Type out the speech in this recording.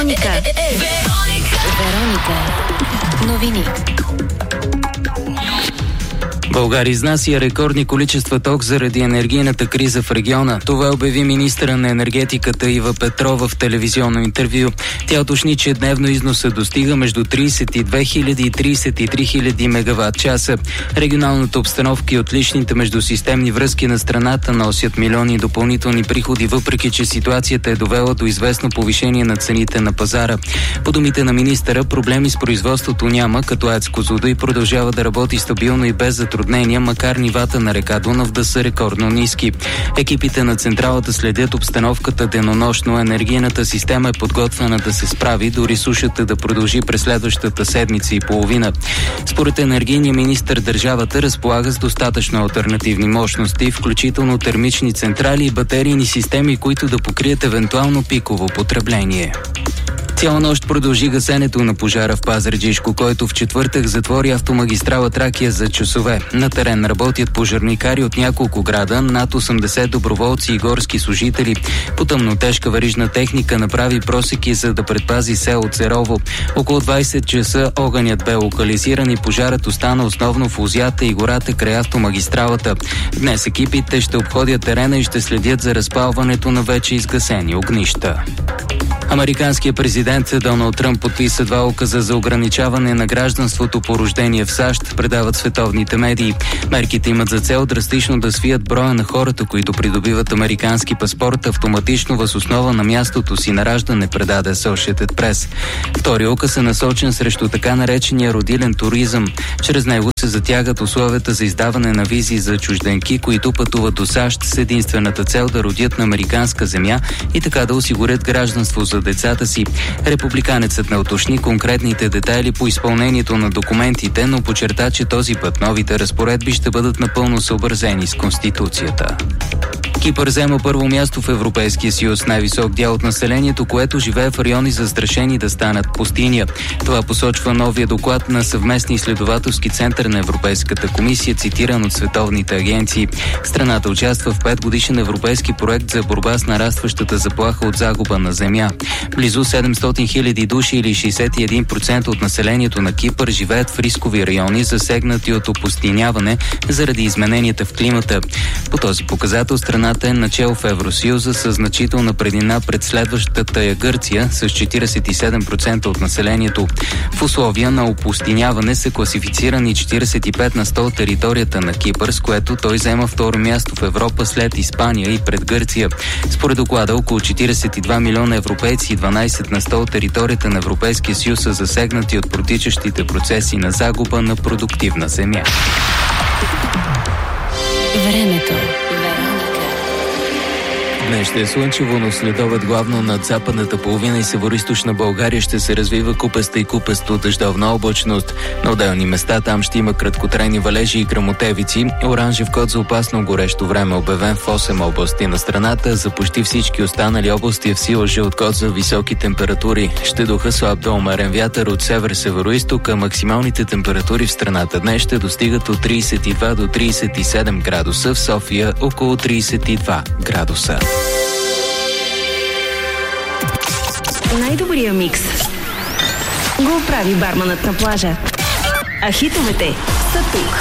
Вероника. Новини. България изнася рекордни количества ток заради енергийната криза в региона. Това обяви министъра на енергетиката Ива Петрова в телевизионно интервю. Тя уточни, че дневно износа достига между 32 000 и 33 000 мегаватт часа. Регионалната обстановка и отличните междусистемни връзки на страната носят милиони допълнителни приходи, въпреки че ситуацията е довела до известно повишение на цените на пазара. По думите на министъра, проблеми с производството няма, като АЕЦ Козлодуй продължава да работи стабилно и без затруднения, макар нивата на река Дунав да са рекордно ниски. Екипите на централата следят обстановката денонощно. Енергийната система е подготвена да се справи, дори сушата да продължи през следващата седмица и половина. Според енергийния министър, държавата разполага с достатъчно алтернативни мощности, включително термични централи и батерийни системи, които да покрият евентуално пиково потребление. Цяла нощ продължи гасенето на пожара в Пазарджишко, който в четвъртък затвори автомагистрала Тракия за часове. На терен работят пожарникари от няколко града, над 80 доброволци и горски служители. По тъмнотежка верижна техника направи просеки, за да предпази село Церово. Около 20 часа огънят бе локализиран и пожарът остана основно в лозята и гората край автомагистралата. Днес екипите ще обходят терена и ще следят за разпалването на вече изгасени огнища. Американският президент Доналд Тръмп подписа 2 указа за ограничаване на гражданството по рождение в САЩ, предават световните медии. Мерките имат за цел драстично да свият броя на хората, които придобиват американски паспорт автоматично въз основа на мястото си на раждане, предаде Associated Press. Вторият указ е насочен срещу така наречения родилен туризъм. Чрез него се затягат условията за издаване на визи за чужденки, които пътуват до САЩ с единствената цел да родят на американска земя и така да осигурят гражданство за децата си. Републиканецът не уточни конкретните детайли по изпълнението на документите, но подчерта, че този път новите разпоредби ще бъдат напълно съобразени с Конституцията. Кипър взема първо място в Европейския съюз, най-висок дял от населението, което живее в райони застрашени да станат пустиня. Това посочва новия доклад на съвместния изследователски център на Европейската комисия, цитиран от световните агенции. Страната участва в 5-годишен европейски проект за борба с нарастващата заплаха от загуба на земя. Близо 700 000 души или 61% от населението на Кипър живеят в рискови райони, засегнати от опустиняване заради измененията в климата. По този показател страната е начело в Евросъюза с значителна преднина пред следващата е Гърция с 47% от населението. В условия на опустиняване са класифицирани 45 на 100 от територията на Кипър, с което той взема второ място в Европа след Испания и пред Гърция. Според доклада, около 42 милиона европейци и 12 на 100 от територията на Европейския съюз са засегнати от протичащите процеси на загуба на продуктивна земя. Времето. Днес ще е слънчево, но следобед главно над западната половина и североизточна България ще се развива купеста и купесто дъждовна облачност. На отделни места там ще има краткотрайни валежи и гръмотевици. Оранжев код за опасно горещо време обявен в 8 области на страната. За почти всички останали области е в сила жълт код за високи температури. Ще духа слаб до умерен вятър от север-североизток, а максималните температури в страната днес ще достигат от 32 до 37 градуса, в София около 32 градуса. Най-добрия микс го прави барманът на плажа. А хитовете са тук.